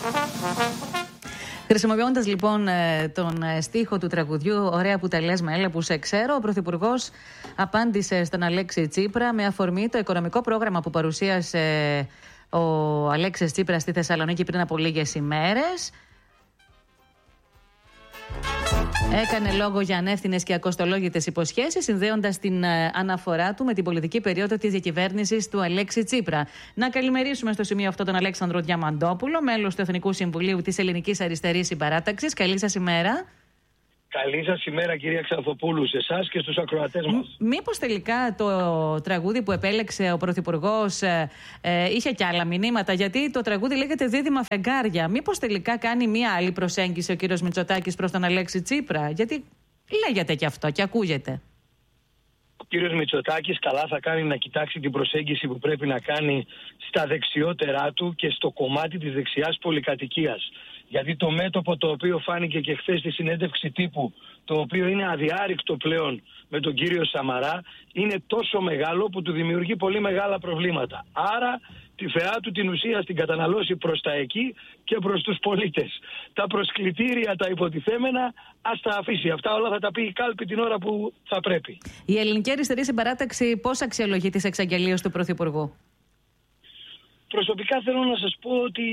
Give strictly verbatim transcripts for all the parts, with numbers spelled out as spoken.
Χρησιμοποιώντας λοιπόν τον στίχο του τραγουδιού «Ωραία που τα λες με έλα που σε ξέρω», ο Πρωθυπουργός απάντησε στον Αλέξη Τσίπρα με αφορμή το οικονομικό πρόγραμμα που παρουσίασε ο Αλέξης Τσίπρας στη Θεσσαλονίκη πριν από λίγες ημέρες. Έκανε λόγο για ανεύθυνες και ακοστολόγητες υποσχέσεις, συνδέοντας την αναφορά του με την πολιτική περίοδο της διακυβέρνησης του Αλέξη Τσίπρα. Να καλημερίσουμε στο σημείο αυτό τον Αλέξανδρο Διαμαντόπουλο, μέλος του Εθνικού Συμβουλίου της Ελληνικής Αριστερής Συμπαράταξης. Καλή σας ημέρα. Καλή σας ημέρα, κυρία Ξανθοπούλου, σε εσάς και στους ακροατές μας. Μήπως τελικά το τραγούδι που επέλεξε ο Πρωθυπουργός ε, ε, είχε και άλλα μηνύματα, γιατί το τραγούδι λέγεται «Δίδυμα φεγγάρια». Μήπως τελικά κάνει μία άλλη προσέγγιση ο κύριος Μητσοτάκης προς τον Αλέξη Τσίπρα? Γιατί λέγεται και αυτό και ακούγεται. Ο κύριος Μητσοτάκης καλά θα κάνει να κοιτάξει την προσέγγιση που πρέπει να κάνει στα δεξιότερά του και στο κομμάτι της δεξιάς πολυκατοικίας. Γιατί το μέτωπο το οποίο φάνηκε και χθες στη συνέντευξη τύπου, το οποίο είναι αδιάρρηκτο πλέον με τον κύριο Σαμαρά, είναι τόσο μεγάλο που του δημιουργεί πολύ μεγάλα προβλήματα. Άρα τη φαιά του την ουσία στην καταναλώσει προς τα εκεί και προς τους πολίτες. Τα προσκλητήρια, τα υποτιθέμενα, ας τα αφήσει. Αυτά όλα θα τα πει η κάλπη την ώρα που θα πρέπει. Η Ελληνική Αριστερή Συμπαράταξη πώς αξιολογεί τις εξαγγελίες του Πρωθυπουργού? Προσωπικά θέλω να σας πω ότι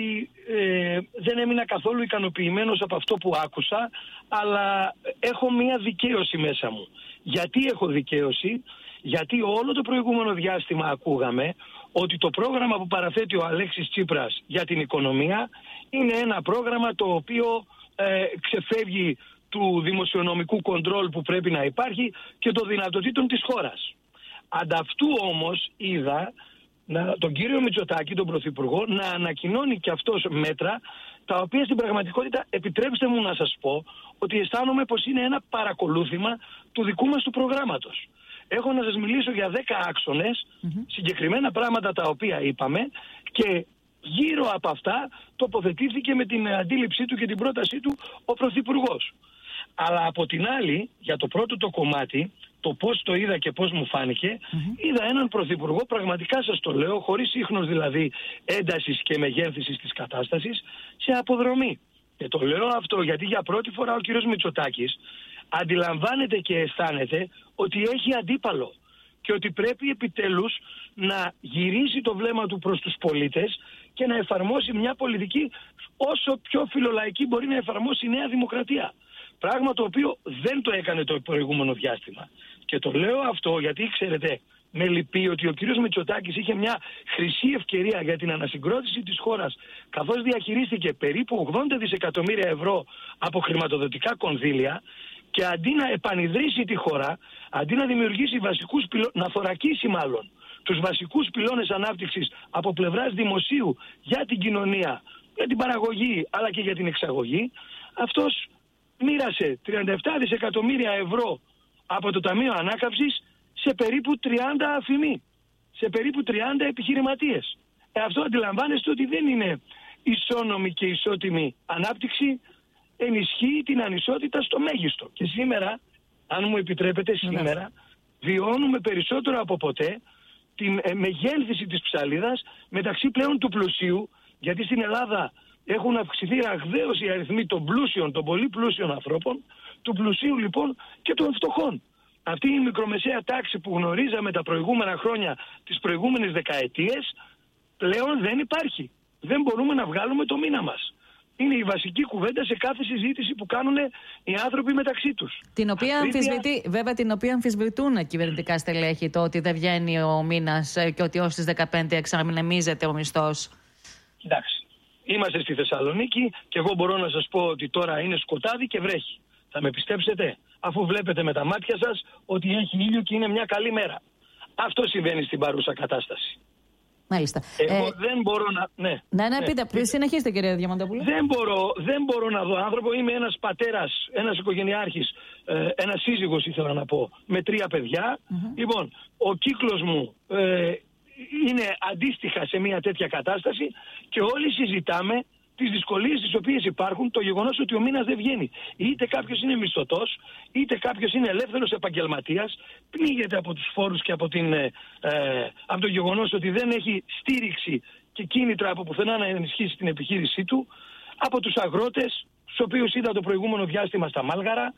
ε, δεν έμεινα καθόλου ικανοποιημένος από αυτό που άκουσα, αλλά έχω μία δικαίωση μέσα μου. Γιατί έχω δικαίωση? Γιατί όλο το προηγούμενο διάστημα ακούγαμε ότι το πρόγραμμα που παραθέτει ο Αλέξης Τσίπρας για την οικονομία είναι ένα πρόγραμμα το οποίο ε, ξεφεύγει του δημοσιονομικού κοντρόλ που πρέπει να υπάρχει και των δυνατοτήτων της χώρας. Ανταυτού όμως είδα να, τον κύριο Μητσοτάκη, τον Πρωθυπουργό, να ανακοινώνει και αυτός μέτρα τα οποία στην πραγματικότητα, επιτρέψτε μου να σας πω, ότι αισθάνομαι πως είναι ένα παρακολούθημα του δικού μας του προγράμματος. Έχω να σας μιλήσω για δέκα άξονες, mm-hmm. συγκεκριμένα πράγματα τα οποία είπαμε, και γύρω από αυτά τοποθετήθηκε με την αντίληψή του και την πρότασή του ο Πρωθυπουργός. Αλλά από την άλλη, για το πρώτο το κομμάτι, το πώς το είδα και πώς μου φάνηκε, mm-hmm. είδα έναν Πρωθυπουργό, πραγματικά σας το λέω, χωρίς ίχνος δηλαδή έντασης και μεγέθυνσης της κατάστασης, σε αποδρομή. Και το λέω αυτό γιατί για πρώτη φορά ο κύριος Μητσοτάκης αντιλαμβάνεται και αισθάνεται ότι έχει αντίπαλο και ότι πρέπει επιτέλους να γυρίσει το βλέμμα του προς τους πολίτες και να εφαρμόσει μια πολιτική όσο πιο φιλολαϊκή μπορεί να εφαρμόσει η Νέα Δημοκρατία. Πράγμα το οποίο δεν το έκανε το προηγούμενο διάστημα. Και το λέω αυτό γιατί, ξέρετε, με λυπεί ότι ο κύριος Μητσοτάκης είχε μια χρυσή ευκαιρία για την ανασυγκρότηση της χώρας, καθώς διαχειρίστηκε περίπου ογδόντα δισεκατομμύρια ευρώ από χρηματοδοτικά κονδύλια, και αντί να επανειδρύσει τη χώρα, αντί να δημιουργήσει βασικούς πυλώνες, να θωρακίσει μάλλον τους βασικούς πυλώνες ανάπτυξης από πλευράς δημοσίου για την κοινωνία, για την παραγωγή αλλά και για την εξαγωγή, αυτός μοίρασε τριάντα επτά δισεκατομμύρια ευρώ από το Ταμείο Ανάκαμψης σε περίπου τριάντα αφημί, σε περίπου τριάντα επιχειρηματίες. Ε, αυτό αντιλαμβάνεστε ότι δεν είναι ισόνομη και ισότιμη ανάπτυξη, ενισχύει την ανισότητα στο μέγιστο. Και σήμερα, αν μου επιτρέπετε, σήμερα βιώνουμε περισσότερο από ποτέ τη ε, μεγένθηση της ψαλίδας μεταξύ πλέον του πλουσίου, γιατί στην Ελλάδα έχουν αυξηθεί ραγδαίως οι αριθμοί των πλούσιων, των πολύ πλούσιων ανθρώπων, του πλουσίου λοιπόν και των φτωχών. Αυτή η μικρομεσαία τάξη που γνωρίζαμε τα προηγούμενα χρόνια, τις προηγούμενες δεκαετίες, πλέον δεν υπάρχει. Δεν μπορούμε να βγάλουμε το μήνα μας. Είναι η βασική κουβέντα σε κάθε συζήτηση που κάνουν οι άνθρωποι μεταξύ τους. Την οποία αμφισβητεί, βέβαια την οποία αμφισβητούν κυβερνητικά στελέχη, το ότι δεν βγαίνει ο μήνας και ότι ως τις δεκαπέντε εξαμηνεμίζεται ο μισθός. Κοιτάξτε, είμαστε στη Θεσσαλονίκη και εγώ μπορώ να σας πω ότι τώρα είναι σκοτάδι και βρέχει. Θα με πιστέψετε, αφού βλέπετε με τα μάτια σας ότι έχει ήλιο και είναι μια καλή μέρα. Αυτό συμβαίνει στην παρούσα κατάσταση. Μάλιστα. Εγώ ε... δεν μπορώ να... Ναι, ναι, ναι, ναι. πείτε, ναι. Συνεχίστε κύριε Διαμαντόπουλο. Δεν μπορώ, δεν μπορώ να δω άνθρωπο, είμαι ένας πατέρας, ένας οικογενειάρχης, ε, ένας σύζυγος ήθελα να πω, με τρία παιδιά. Mm-hmm. Λοιπόν, ο κύκλος μου ε, είναι αντίστοιχα σε μια τέτοια κατάσταση και όλοι συζητάμε τις δυσκολίες τις οποίες υπάρχουν, το γεγονός ότι ο μήνας δεν βγαίνει. Είτε κάποιος είναι μισθωτός, είτε κάποιος είναι ελεύθερος επαγγελματίας, πνίγεται από τους φόρους και από, την, ε, από το γεγονός ότι δεν έχει στήριξη και κίνητρα από πουθενά να ενισχύσει την επιχείρησή του. από τους αγρότες, τους οποίους είδα το προηγούμενο διάστημα στα Μάλγαρα.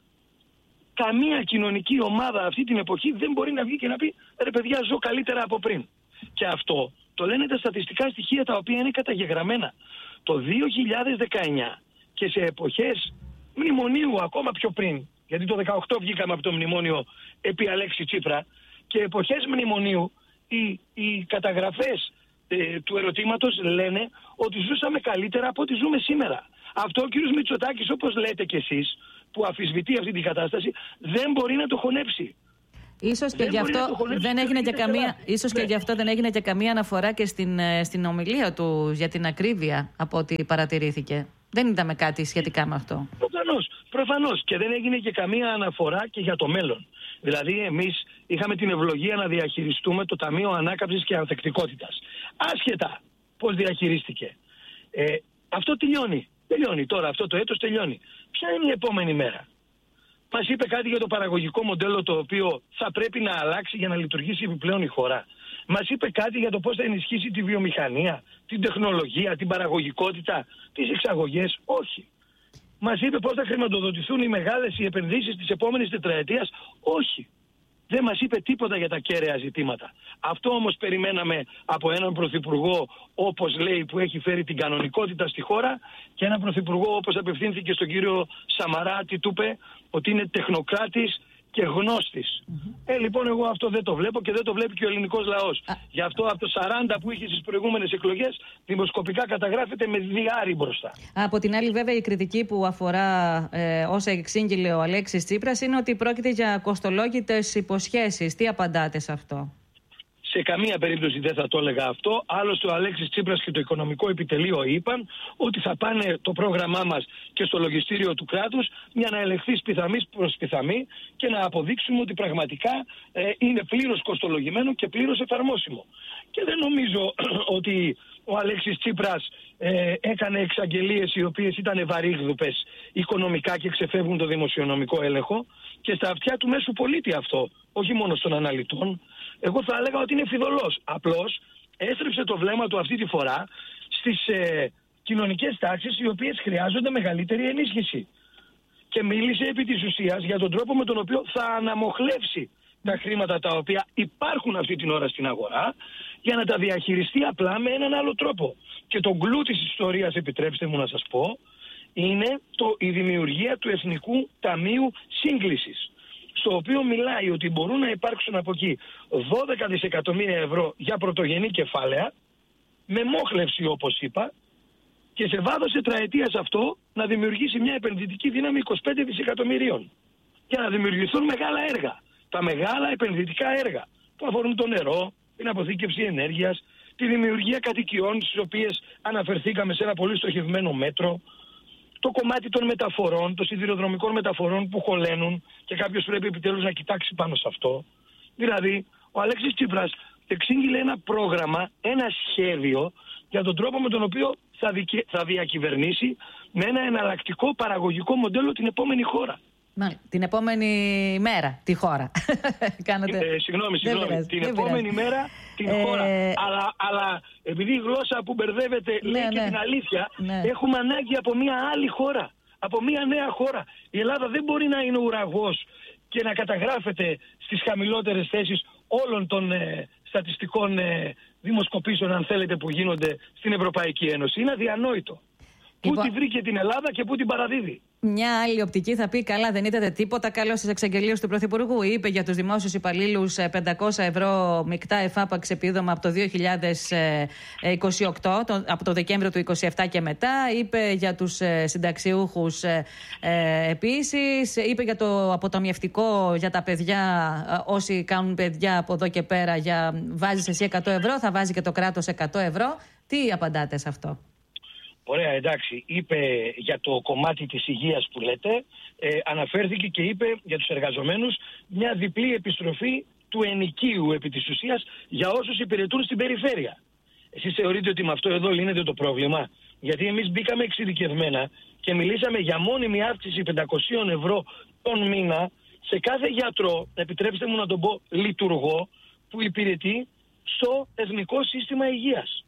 Καμία κοινωνική ομάδα αυτή την εποχή δεν μπορεί να βγει και να πει «Ρε παιδιά, ζω καλύτερα από πριν». Και αυτό το λένε τα στατιστικά στοιχεία τα οποία είναι καταγεγραμμένα. Το δύο χιλιάδες δεκαεννιά και σε εποχές μνημονίου ακόμα πιο πριν, γιατί το δεκαοκτώ βγήκαμε από το μνημόνιο επί Αλέξη Τσίπρα, και εποχές μνημονίου οι, οι καταγραφές ε, του ερωτήματος λένε ότι ζούσαμε καλύτερα από ό,τι ζούμε σήμερα. Αυτό ο κ. Μητσοτάκης, όπως λέτε κι εσείς, που αμφισβητεί αυτή την κατάσταση, δεν μπορεί να το χωνέψει. Ίσως και, γι αυτό δεν έγινε και καμία, ίσως ναι. και γι' αυτό δεν έγινε και καμία αναφορά και στην, στην ομιλία του για την ακρίβεια από ό,τι παρατηρήθηκε. Δεν είδαμε κάτι σχετικά με αυτό. Προφανώς, προφανώς. Και δεν έγινε και καμία αναφορά και για το μέλλον. Δηλαδή εμείς είχαμε την ευλογία να διαχειριστούμε το Ταμείο Ανάκαμψης και Ανθεκτικότητας. Άσχετα πώς διαχειρίστηκε. Ε, αυτό τελειώνει. Τελειώνει τώρα, αυτό το έτος τελειώνει. Ποια είναι η επόμενη μέρα? Μας είπε κάτι για το παραγωγικό μοντέλο το οποίο θα πρέπει να αλλάξει για να λειτουργήσει επιπλέον η χώρα. Μας είπε κάτι για το πώς θα ενισχύσει τη βιομηχανία, την τεχνολογία, την παραγωγικότητα, τις εξαγωγές? Όχι. Μας είπε πώς θα χρηματοδοτηθούν οι μεγάλες οι επενδύσεις της επόμενης τετραετίας? Όχι. Δεν μας είπε τίποτα για τα κέραια ζητήματα. Αυτό όμως περιμέναμε από έναν πρωθυπουργό, όπως λέει, που έχει φέρει την κανονικότητα στη χώρα, και έναν πρωθυπουργό, όπως απευθύνθηκε στον κύριο Σαμαρά, τι του είπε, ότι είναι τεχνοκράτης και γνώστης. Mm-hmm. Ε, λοιπόν, εγώ αυτό δεν το βλέπω και δεν το βλέπει και ο ελληνικός λαός. Ah. Γι' αυτό από το σαράντα που είχε στις προηγούμενες εκλογές, δημοσκοπικά καταγράφεται με διάρρη μπροστά. Από την άλλη, βέβαια, η κριτική που αφορά ε, όσα εξήγηλε ο Αλέξης Τσίπρας είναι ότι πρόκειται για κοστολόγητες υποσχέσεις. Τι απαντάτε σε αυτό? Σε καμία περίπτωση δεν θα το έλεγα αυτό. Άλλωστε ο Αλέξης Τσίπρας και το Οικονομικό Επιτελείο είπαν ότι θα πάνε το πρόγραμμά μας και στο λογιστήριο του κράτους για να ελεγχθεί πιθαμής προς πιθαμή και να αποδείξουμε ότι πραγματικά ε, είναι πλήρως κοστολογημένο και πλήρως εφαρμόσιμο. Και δεν νομίζω ότι ο Αλέξης Τσίπρας ε, έκανε εξαγγελίες οι οποίες ήταν βαρύγδουπες οικονομικά και ξεφεύγουν το δημοσιονομικό έλεγχο, και στα αυτιά του μέσου πολίτη αυτό, όχι μόνο των αναλυτών. Εγώ θα έλεγα ότι είναι φιδωλός. Απλώς έστρεψε το βλέμμα του αυτή τη φορά στις ε, κοινωνικές τάξεις οι οποίες χρειάζονται μεγαλύτερη ενίσχυση. Και μίλησε επί της ουσίας για τον τρόπο με τον οποίο θα αναμοχλεύσει τα χρήματα τα οποία υπάρχουν αυτή την ώρα στην αγορά για να τα διαχειριστεί απλά με έναν άλλο τρόπο. Και το γκλου της ιστορίας, επιτρέψτε μου να σας πω, είναι το, η δημιουργία του Εθνικού Ταμείου Σύγκλησης, στο οποίο μιλάει ότι μπορούν να υπάρξουν από εκεί δώδεκα δισεκατομμύρια ευρώ για πρωτογενή κεφάλαια, με μόχλευση όπως είπα, και σε βάθος τετραετίας αυτό να δημιουργήσει μια επενδυτική δύναμη είκοσι πέντε δισεκατομμυρίων. Για να δημιουργηθούν μεγάλα έργα. Τα μεγάλα επενδυτικά έργα που αφορούν το νερό, την αποθήκευση ενέργειας, τη δημιουργία κατοικιών, στις οποίες αναφερθήκαμε σε ένα πολύ στοχευμένο μέτρο, το κομμάτι των μεταφορών, των σιδηροδρομικών μεταφορών που χωλένουν, και κάποιος πρέπει επιτέλους να κοιτάξει πάνω σε αυτό. Δηλαδή, ο Αλέξης Τσίπρας εξήγηλε ένα πρόγραμμα, ένα σχέδιο για τον τρόπο με τον οποίο θα, δικαι... θα διακυβερνήσει με ένα εναλλακτικό παραγωγικό μοντέλο την επόμενη χώρα. Μα, την επόμενη μέρα τη χώρα. Κάνετε... ε, συγγνώμη, συγγνώμη. Την επόμενη πειράζει. μέρα την ε... χώρα. Αλλά, αλλά επειδή η γλώσσα που μπερδεύεται ναι, λέει ναι. και την αλήθεια, ναι. έχουμε ανάγκη από μια άλλη χώρα. Από μια νέα χώρα. Η Ελλάδα δεν μπορεί να είναι ουραγός και να καταγράφεται στις χαμηλότερες θέσεις όλων των ε, στατιστικών ε, δημοσκοπήσεων, αν θέλετε, που γίνονται στην Ευρωπαϊκή Ένωση. Είναι αδιανόητο. Πού τη βρήκε την Ελλάδα και πού την παραδίδει. Μια άλλη οπτική θα πει: καλά, δεν είδατε τίποτα καλό στις εξαγγελίες του Πρωθυπουργού? Είπε για τους δημόσιους υπαλλήλους πεντακόσια ευρώ μεικτά εφάπαξ επίδομα από το δύο χιλιάδες είκοσι οκτώ, το, από το Δεκέμβριο του είκοσι επτά και μετά. Είπε για τους συνταξιούχους ε, ε, επίσης. Είπε για το αποταμιευτικό για τα παιδιά, όσοι κάνουν παιδιά από εδώ και πέρα, για βάζεις εσύ εκατό ευρώ, θα βάζει και το κράτος εκατό ευρώ. Τι απαντάτε σε αυτό? Ωραία, εντάξει, είπε για το κομμάτι της υγείας που λέτε, ε, αναφέρθηκε και είπε για τους εργαζομένους μια διπλή επιστροφή του ενοικίου επί της ουσίας για όσους υπηρετούν στην περιφέρεια. Εσείς θεωρείτε ότι με αυτό εδώ λύνεται το πρόβλημα? Γιατί εμείς μπήκαμε εξειδικευμένα και μιλήσαμε για μόνιμη αύξηση πεντακόσια ευρώ τον μήνα σε κάθε γιατρό, επιτρέψτε μου να τον πω λειτουργό, που υπηρετεί στο Εθνικό Σύστημα Υγείας.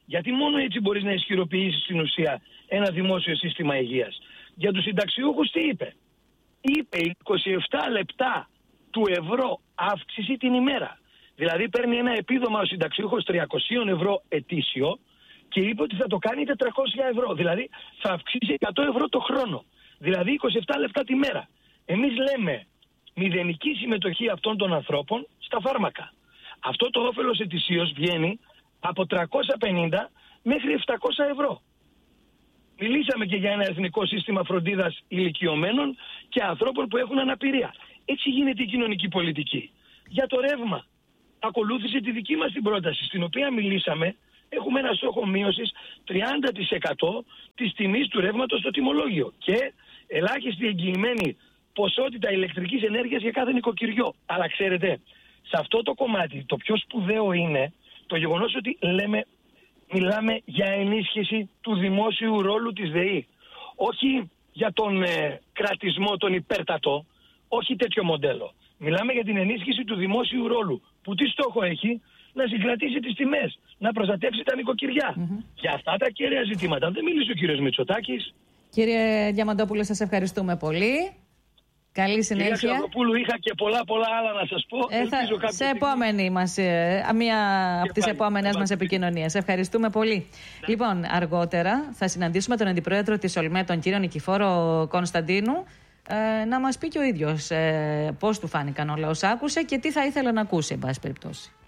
Γιατί μόνο έτσι μπορείς να ισχυροποιήσεις στην ουσία ένα δημόσιο σύστημα υγείας. Για τους συνταξιούχους τι είπε? Είπε είκοσι επτά λεπτά του ευρώ αύξηση την ημέρα. Δηλαδή παίρνει ένα επίδομα ο συνταξιούχος τριακόσια ευρώ ετήσιο και είπε ότι θα το κάνει τετρακόσια ευρώ. Δηλαδή θα αυξήσει εκατό ευρώ το χρόνο. Δηλαδή είκοσι επτά λεπτά τη μέρα. Εμείς λέμε μηδενική συμμετοχή αυτών των ανθρώπων στα φάρμακα. Αυτό το όφελος ετησίως βγαίνει από τριακόσια πενήντα μέχρι επτακόσια ευρώ. Μιλήσαμε και για ένα εθνικό σύστημα φροντίδας ηλικιωμένων και ανθρώπων που έχουν αναπηρία. Έτσι γίνεται η κοινωνική πολιτική. Για το ρεύμα, ακολούθησε τη δική μας την πρόταση, στην οποία μιλήσαμε. Έχουμε ένα στόχο μείωσης τριάντα τοις εκατό της τιμής του ρεύματος στο τιμολόγιο και ελάχιστη εγγυημένη ποσότητα ηλεκτρικής ενέργειας για κάθε νοικοκυριό. Αλλά ξέρετε, σε αυτό το κομμάτι το πιο σπουδαίο είναι το γεγονός ότι λέμε, μιλάμε για ενίσχυση του δημόσιου ρόλου της ΔΕΗ. Όχι για τον ε, κρατισμό, τον υπέρτατο, όχι τέτοιο μοντέλο. Μιλάμε για την ενίσχυση του δημόσιου ρόλου, που τι στόχο έχει? Να συγκρατήσει τις τιμές, να προστατεύσει τα νοικοκυριά. Mm-hmm. Για αυτά τα κέραια ζητήματα δεν μίλησε ο κύριος Μητσοτάκης. Κύριε Διαμαντόπουλο, σας ευχαριστούμε πολύ. Καλή συνέχεια. Κυρία Ξαδοπούλου, είχα και πολλά πολλά άλλα να σας πω. Ε, θα, σε επόμενη μας, ε, μία και από τις επόμενες μας επικοινωνίες. Ευχαριστούμε πολύ. Ναι. Λοιπόν, αργότερα θα συναντήσουμε τον Αντιπρόεδρο της ΟΛΜΕ, τον κύριο Νικηφόρο Κωνσταντίνου, ε, να μας πει και ο ίδιος ε, πώς του φάνηκαν όλα όσα άκουσε και τι θα ήθελε να ακούσει, εν πάση περιπτώσει.